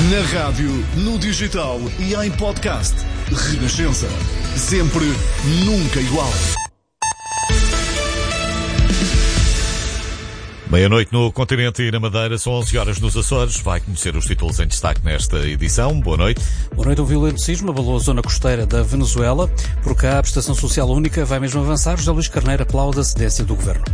Na rádio, no digital e em podcast. Renascença. Sempre, nunca igual. Meia-noite no continente e na Madeira, são 11 horas nos Açores. Vai conhecer os títulos em destaque nesta edição. Boa noite. Boa noite. Um violento sismo abalou a zona costeira da Venezuela. Por cá, a prestação social única vai mesmo avançar. José Luís Carneiro aplaude a cedência do governo.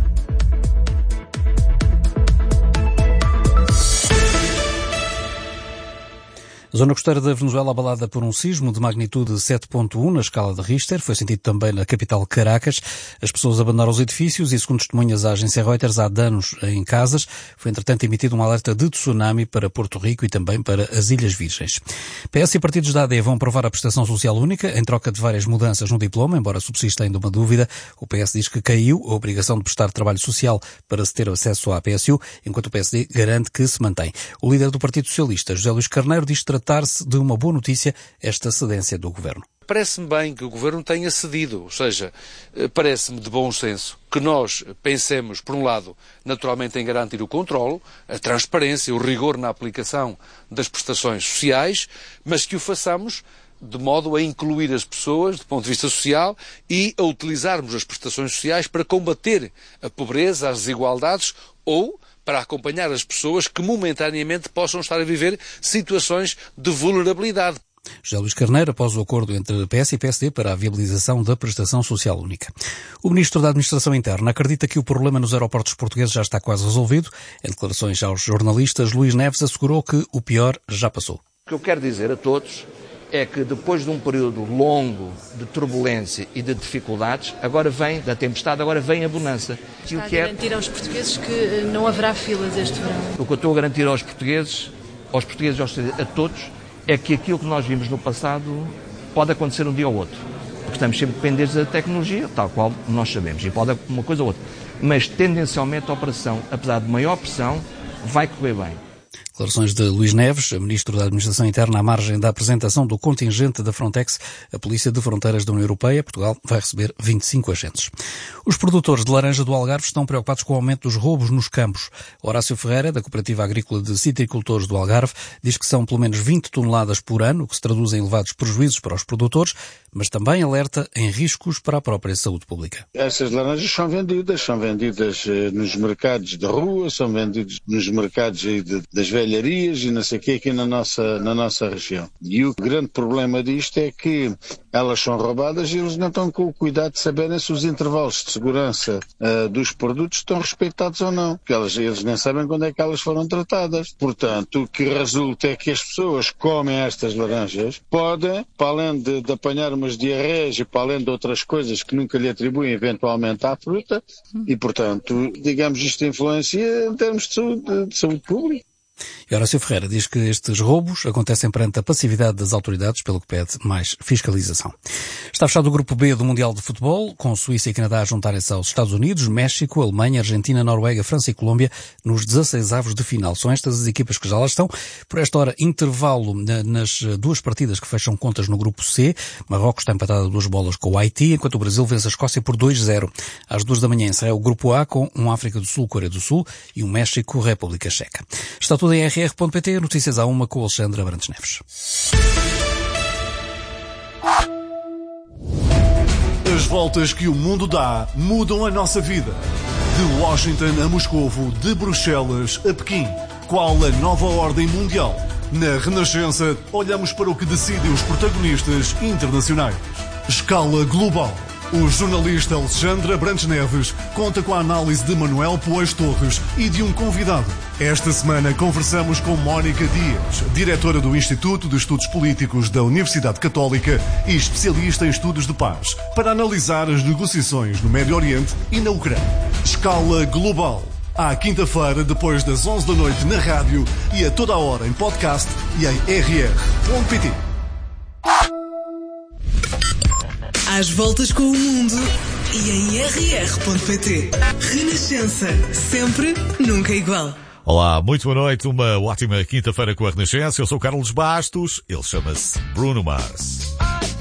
A zona costeira da Venezuela abalada por um sismo de magnitude 7.1 na escala de Richter. Foi sentido também na capital Caracas. As pessoas abandonaram os edifícios e, segundo testemunhas à agência Reuters, há danos em casas. Foi, entretanto, emitido um alerta de tsunami para Porto Rico e também para as Ilhas Virgens. PS e partidos da AD vão aprovar a prestação social única em troca de várias mudanças no diploma, embora subsista ainda uma dúvida. O PS diz que caiu a obrigação de prestar trabalho social para se ter acesso à PSU, enquanto o PSD garante que se mantém. O líder do Partido Socialista, José Luís Carneiro, diz tratar-se de uma boa notícia esta cedência do governo. Parece-me bem que o governo tenha cedido, ou seja, parece-me de bom senso que nós pensemos, por um lado, naturalmente em garantir o controle, a transparência, o rigor na aplicação das prestações sociais, mas que o façamos de modo a incluir as pessoas do ponto de vista social e a utilizarmos as prestações sociais para combater a pobreza, as desigualdades ou para acompanhar as pessoas que momentaneamente possam estar a viver situações de vulnerabilidade. José Luís Carneiro, após o acordo entre PS e PSD para a viabilização da prestação social única. O Ministro da Administração Interna acredita que o problema nos aeroportos portugueses já está quase resolvido. Em declarações aos jornalistas, Luís Neves assegurou que o pior já passou. O que eu quero dizer a todos é que depois de um período longo de turbulência e de dificuldades, agora vem a bonança. Está a garantir aos portugueses que não haverá filas este verão? O que eu estou a garantir aos portugueses a todos, é que aquilo que nós vimos no passado pode acontecer um dia ou outro. Porque estamos sempre dependentes da tecnologia, tal qual nós sabemos, e pode uma coisa ou outra. Mas tendencialmente a operação, apesar de maior pressão, vai correr bem. Declarações de Luís Neves, Ministro da Administração Interna, à margem da apresentação do contingente da Frontex, a Polícia de Fronteiras da União Europeia. Portugal vai receber 25 agentes. Os produtores de laranja do Algarve estão preocupados com o aumento dos roubos nos campos. Horácio Ferreira, da Cooperativa Agrícola de Citricultores do Algarve, diz que são pelo menos 20 toneladas por ano, o que se traduz em elevados prejuízos para os produtores, mas também alerta em riscos para a própria saúde pública. Essas laranjas são vendidas nos mercados de rua, são vendidas nos mercados das velharias e não sei o que aqui na nossa região. E o grande problema disto é que elas são roubadas e eles não estão com o cuidado de saberem se os intervalos de segurança dos produtos estão respeitados ou não. Porque eles nem sabem quando é que elas foram tratadas. Portanto, o que resulta é que as pessoas que comem estas laranjas podem, para além de apanhar umas diarreias e para além de outras coisas que nunca lhe atribuem eventualmente à fruta, e portanto, digamos, isto influencia em termos de saúde pública. E Horácio Ferreira diz que estes roubos acontecem perante a passividade das autoridades, pelo que pede mais fiscalização. Está fechado o grupo B do Mundial de Futebol, com Suíça e Canadá a juntarem-se aos Estados Unidos, México, Alemanha, Argentina, Noruega, França e Colômbia nos 16avos de final. São estas as equipas que já lá estão. Por esta hora, intervalo nas duas partidas que fecham contas no grupo C. Marrocos está empatado a 2 bolas com o Haiti, enquanto o Brasil vence a Escócia por 2-0. Às 2 da manhã encerra o grupo A com um África do Sul, Coreia do Sul e um México, República Checa. Está tudo em rr.pt, notícias à 1 com o Alexandre Abrantes Neves. As voltas que o mundo dá mudam a nossa vida. De Washington a Moscovo, de Bruxelas a Pequim. Qual a nova ordem mundial? Na Renascença, olhamos para o que decidem os protagonistas internacionais. Escala global. O jornalista Alexandre Abrantes Neves conta com a análise de Manuel Poés Torres e de um convidado. Esta semana conversamos com Mónica Dias, diretora do Instituto de Estudos Políticos da Universidade Católica e especialista em estudos de paz, para analisar as negociações no Médio Oriente e na Ucrânia. Escala global. À quinta-feira, depois das 11 da noite na rádio e a toda a hora em podcast e em rr.pt. Às voltas com o mundo e em rr.pt. Renascença. Sempre, nunca igual. Olá, muito boa noite. Uma ótima quinta-feira com a Renascença. Eu sou Carlos Bastos. Ele chama-se Bruno Mars.